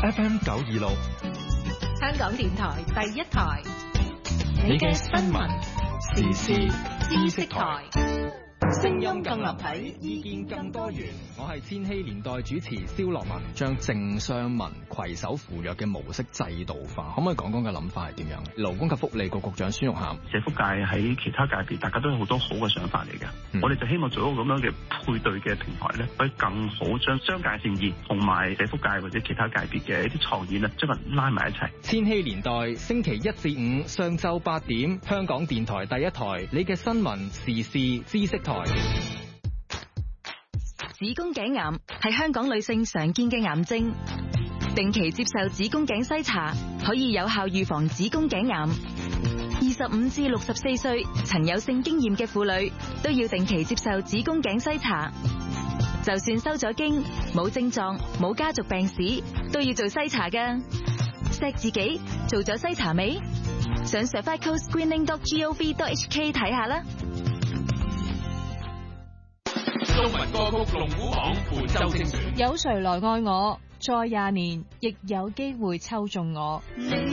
FM 926， 香港電台第一台， 你嘅新聞時事知識台。 聲音更立體， 意見更多元。我係千禧年代主持蕭樂文，將政商民攜手扶弱嘅模式制度化，可唔可以講講嘅諗法係點樣？勞工及福利局局長孫玉菡， 社福界喺其他界別，大家都有好多好嘅想法嚟嘅。我哋就希望做一個咁樣嘅配對嘅平台咧，可以更好將商界善意同埋社福界或者其他界別嘅一啲創意咧，將佢拉埋一齊。 千禧年代星期1至5上晝8點，香港電台第一台，你嘅新聞時事知識台。 子宮頸癌係香港女性常見嘅癌症，定期接受子宮頸篩查可以有效預防子宮頸癌。25至64歲曾有性經驗嘅婦女都要定期接受子宮頸篩查，就算收咗經、冇症狀、冇家族病史，都要做篩查㗎。錫自己做咗篩查未？上 cervicalscreening.gov.hk 睇下啦。 中文歌曲龍虎榜本周精選， 有誰來愛我？再20年，亦有機會抽中我。